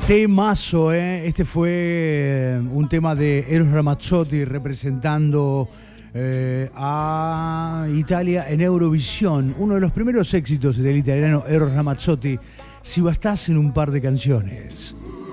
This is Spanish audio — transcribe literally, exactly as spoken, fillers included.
Temazo, ¿eh? Este fue un tema de Eros Ramazzotti representando eh, a Italia en Eurovisión. Uno de los primeros éxitos del italiano Eros Ramazzotti, Si bastás en un par de canciones.